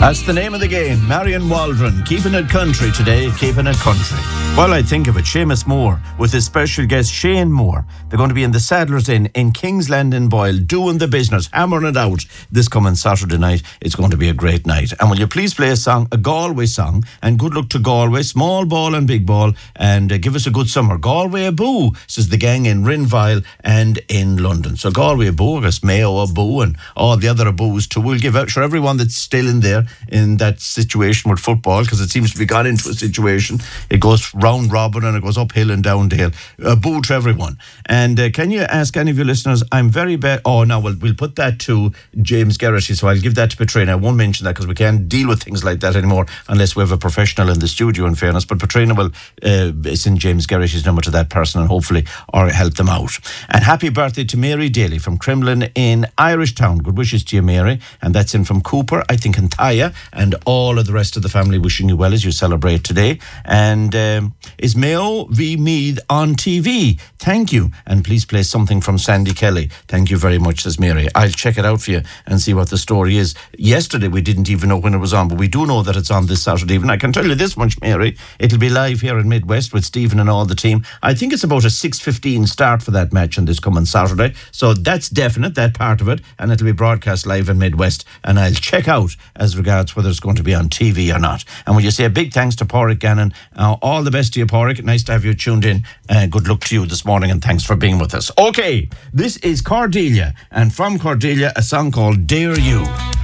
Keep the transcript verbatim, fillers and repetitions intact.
That's the name of the game. Marion Waldron, keeping it country today, keeping it country. Well, I think of it, Seamus Moore with his special guest Shane Moore. They're going to be in the Saddler's Inn in Kingsland in Boyle, doing the business, hammering it out this coming Saturday night. It's going to be a great night. And will you please play a song, a Galway song, and good luck to Galway, small ball and big ball, and uh, give us a good summer. Galway a boo, says the gang in Rinville and in London. So Galway a boo, I guess Mayo a boo, and all the other boos too. We'll give out for everyone that's still in there in that situation with football, because it seems to be got into a situation. It goes round robin and it goes uphill and down dale. A boo to everyone. And uh, can you ask any of your listeners, I'm very bad. Oh, no, we'll, we'll put that to James Geraghty, so I'll give that to Patrina. I won't mention that because we can't deal with things like that anymore unless we have a professional in the studio, in fairness. But Patrina will uh, send James Geraghty's number to that person and hopefully or help them out. And happy birthday to Mary Daly from Cremlin in Irishtown. Good wishes to you, Mary. And that's in from Cooper, I think in Thaya, and all of the rest of the family wishing you well as you celebrate today. And um, is Mayo v Meath on T V? Thank you. And please play something from Sandy Kelly. Thank you very much, says Mary. I'll check it out for you and see what the story is. Yesterday we didn't even know when it was on, but we do know that it's on this Saturday evening. I can tell you this much, Mary. It'll be live here in Midwest with Stephen and all the team. I think it's about a six fifteen start for that match on this coming Saturday. So that's definite, that part of it. And it'll be broadcast live in Midwest. And I'll check out as regards whether it's going to be on T V or not. And will you say a big thanks to Pádraig Gannon. Uh, all the best to you, Pádraig. Nice to have you tuned in. Uh, good luck to you this morning and thanks for being with us. Okay, this is Cordelia. And from Cordelia, a song called Dare You.